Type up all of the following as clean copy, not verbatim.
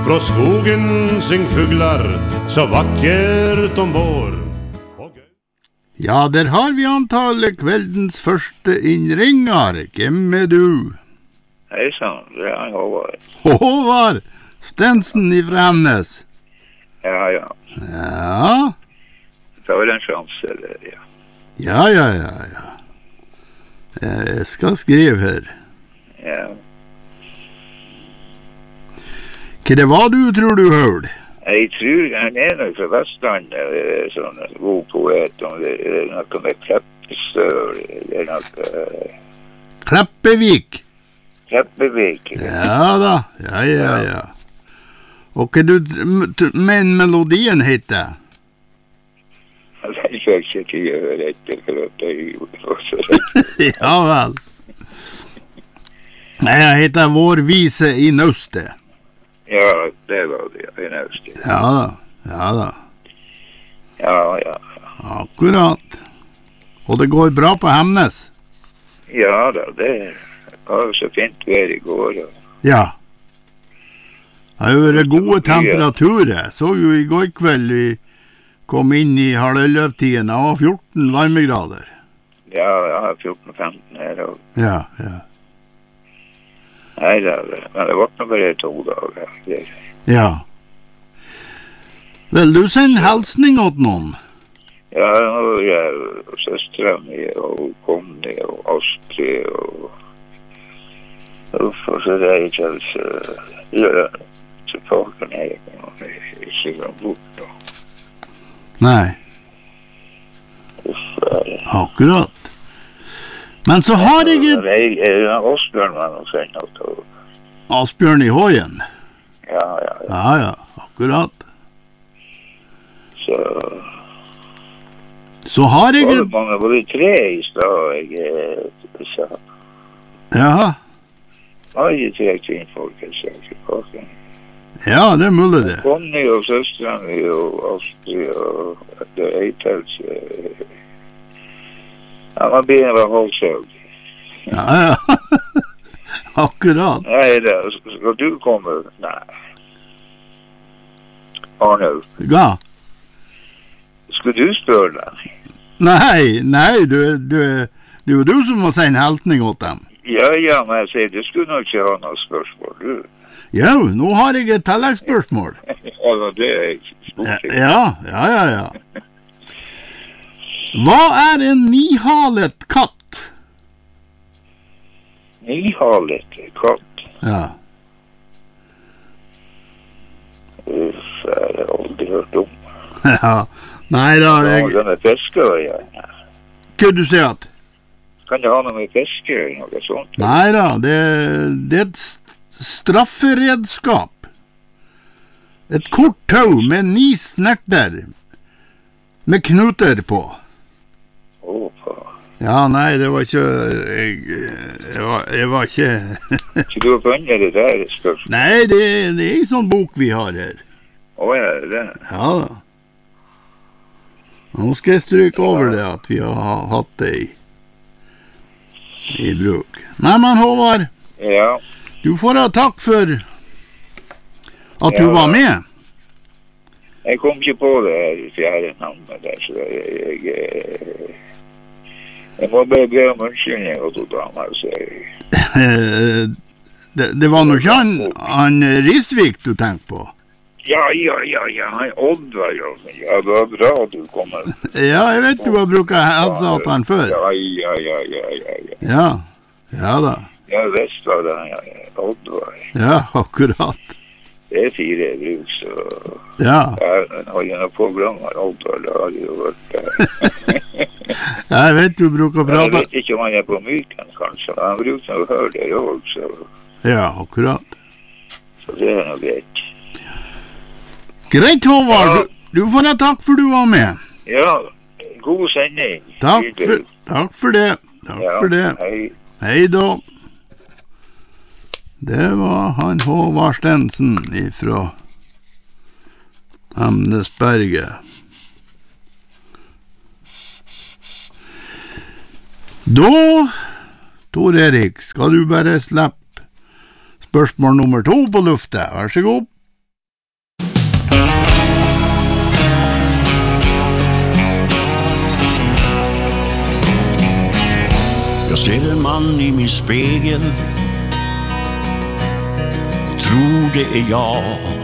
Fra skogen syng fuglar så vackert om vår. Ja, der har vi antallet kveldens første innringer. Hvem du? Hei sann, det Håvard. Håvard Stensen ifra Hemnes. Ja. Ja. Det var en sjanse, eller, ja. Ja. Jeg skal skrive her. Ja. Hva det var du tror du hørte? Jeg tror han nok fra Vestlandet, sånn god poet, om det noe med Kleppestøl, eller noe... Kleppevik. Kleppevik. Ja da, ja. Og hva du men melodien heter? Jeg fikk ikke til å høre etter, for at jeg gjorde det. Ja vel. Nei, jeg heter Vår vise i Nøste. Ja, det var det, i Nøste. Ja da. Ja. Akkurat. Og det går bra på Hemnes? Ja da, det var så fint vær i går. Ja. Det har vært gode temperaturer. Så jo i går kveld vi kom inn i halvøløvtiden, det var 14 varmegrader. Ja, 14-15 her. Ja. Nei, men det var bare 2 dager. Ja. Vil du sende hilsning åt noen? Ja, nå er jeg søsteren min, og Conny, og Astrid, og så det er ikke så folk kan jeg ikke gå bort nå. Nei. Akkurat. Men så har jeg Asbjørn var noe sendt. Asbjørn i Hågen? Ja. Ja, akkurat. Så har jeg... Var det 3 i sted, jeg sa. Ja. Var det 3 kvinnfolk, jeg sa. Ja, det er mulig det. Conny og søsteren min og Astrid og det Eitels... Ja, man blir var halvsøg. Ja. Akkurat. Nei, skal du komme? Nei. Arnulf. Ja. Skal du spørre deg? Nei, det er jo du som må sende heltning åt dem. Ja, men jeg sier, du skulle nok ikke ha noe spørsmål, du. Ja, nå har jeg et tilleggsspørsmål. Ja, det er stort. Ja. Hva er en nihalet katt? Nihalet katt? Ja. Uff, jeg har aldri hørt om. Ja, nei da. Den er fisker, ja. Hva du sier at? Kan det ha noe med fisker eller noe sånt? Nei da, det er et strafferedskap. Et kort tau med 9 snerter med knuter på. Ja, nei, det var ikke... Jeg var ikke... Så du har funnet det der spørsmål? Nei, det er en sånn bok vi har her. Ja, det er det. Ja da. Nå skal jeg stryke over det at vi har hatt det i bruk. Nei, men Håvard. Ja. Du får ha takk for at du var med. Jeg kom ikke på det her i 4. navnet der, så jeg må bare be om unnskyldning og damer, så det var nok ikke han Risvik du tenkte på? Ja, han Oddvar, ja, det var bra at du kom. Ja, jeg vet du har brukt helseat han før. Ja. Ja da. Ja, visst var det han, Oddvar. Ja, akkurat. Det er 4 bruk, så... Ja. Jeg har jo noe program av Oddvar, det har jo vært der. Jeg vet du bruker å prate. Jeg vet ikke om han er på myken, kanskje. Han bruker å høre det også. Ja, akkurat. Så det er noe greit. Greit, Håvard. Ja. Du får ha takk for du var med. Ja, god sending. Takk for det. Hei da. Det var han Håvard Stensen ifra Hemnesberget. Da, Tor Erik, skal du bare slippe spørsmål nummer 2 på luftet. Vær så god. Jag ser en man i min spegel. Tror det är jag.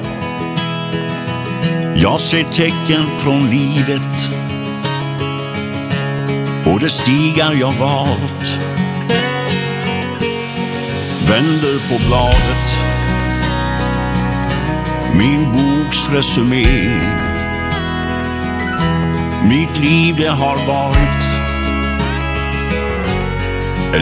Jag ser tecken från livet och det stigar jag valt. Vänder på bladet, min boks resumé. Mitt liv det har varit